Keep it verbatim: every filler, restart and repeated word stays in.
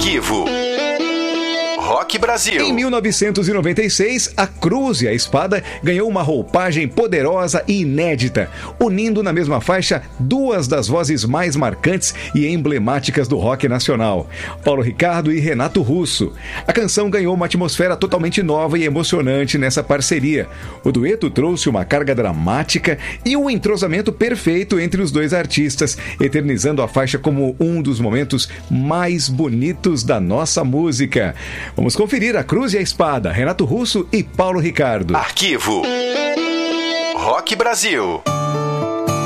Arquivo Rock Brasil. Em mil novecentos e noventa e seis, a Cruz e a Espada ganhou uma roupagem poderosa e inédita, unindo na mesma faixa duas das vozes mais marcantes e emblemáticas do rock nacional, Paulo Ricardo e Renato Russo. A canção ganhou uma atmosfera totalmente nova e emocionante nessa parceria. O dueto trouxe uma carga dramática e um entrosamento perfeito entre os dois artistas, eternizando a faixa como um dos momentos mais bonitos da nossa música. Vamos conferir a Cruz e a Espada, Renato Russo e Paulo Ricardo. Arquivo Rock Brasil.